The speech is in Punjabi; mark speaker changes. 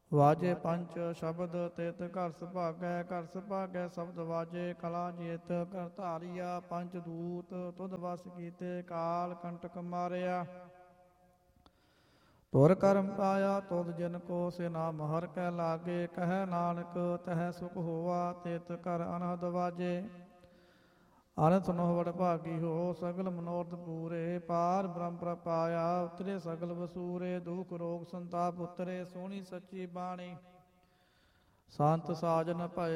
Speaker 1: ਵਾਜੇ ਪੰਚ ਸ਼ਬਦ ਤਿਤ ਘਰ ਸੁਭਾਗੈ ਸ਼ਬਦ ਵਾਜੇ ਕਲਾ ਜੀਤ ਕਰ ਧਾਰਿਆ ਪੰਚ ਦੂਤ ਤੁਧ ਵਸ ਕੀਤੇ ਕਾਲ ਕੰਟਕ ਮਾਰਿਆ ਤੁਰ ਕਰਮ ਪਾਇਆ ਤੁਧ ਜਿਨ ਕੋ ਸੇ ਨਾਮ ਹਰ ਕੈ ਲਾਗੇ ਕਹਿ ਨਾਨਕ ਤਹਿ ਸੁਖ ਹੋਆ ਤਿਤ ਕਰ ਅਨਹਦ ਵਾਜੇ ਅਨੰਤ ਨੋ ਵਡ ਭਾਗੀ ਹੋ ਸਗਲ ਮਨੋਰਥ ਪੂਰੇ ਪਾਰ ਬ੍ਰਹਮ ਪ੍ਰਪਾਇਆ ਉਤਰੇ ਸਗਲ ਵਸੂਰੇ ਦੁਖ ਰੋਗ ਸੰਤਾਪ ਉਤਰੇ ਸੋਹਣੀ ਸੱਚੀ ਬਾਣੀ ਸੰਤ ਸਾਜਨ ਭਏ